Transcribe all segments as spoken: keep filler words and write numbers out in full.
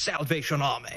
Salvation Army.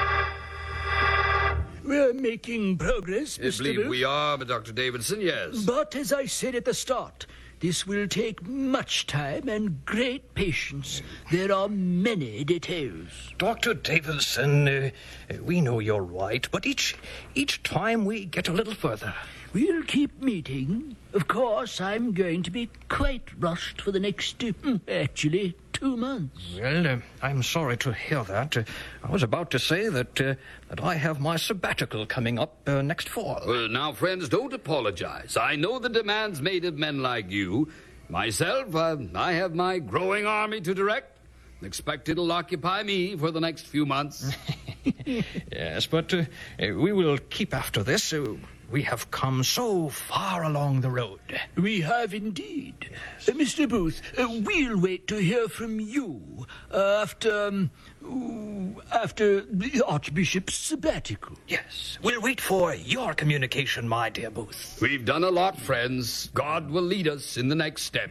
We're making progress, I Mister believe Booth. we are, but Doctor Davidson, yes. But as I said at the start, this will take much time and great patience. There are many details. Doctor Davidson, uh, we know you're right, but each each time we get a little further. We'll keep meeting. Of course, I'm going to be quite rushed for the next, uh, actually, two months. Well, uh, I'm sorry to hear that. Uh, I was about to say that uh, that I have my sabbatical coming up uh, next fall. Well, now, friends, don't apologize. I know the demands made of men like you. Myself, uh, I have my growing army to direct. Expect it'll occupy me for the next few months. Yes, but uh, we will keep after this. Uh, we have come so far along the road. We have indeed. Uh, Mister Booth, uh, we'll wait to hear from you uh, after, um, ooh, after the Archbishop's sabbatical. Yes, we'll wait for your communication, my dear Booth. We've done a lot, friends. God will lead us in the next step.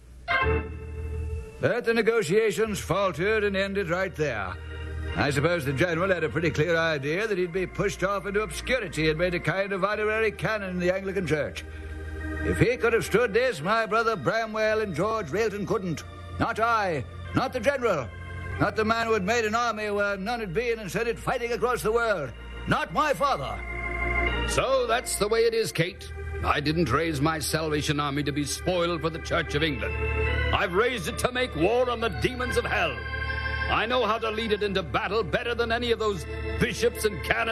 But the negotiations faltered and ended right there. I suppose the general had a pretty clear idea that he'd be pushed off into obscurity and made a kind of honorary canon in the Anglican Church. If he could have stood this, my brother Bramwell and George Railton couldn't. Not I, not the general, not the man who had made an army where none had been and sent it fighting across the world. Not my father. So that's the way it is, Kate. I didn't raise my Salvation Army to be spoiled for the Church of England. I've raised it to make war on the demons of hell. I know how to lead it into battle better than any of those bishops and canons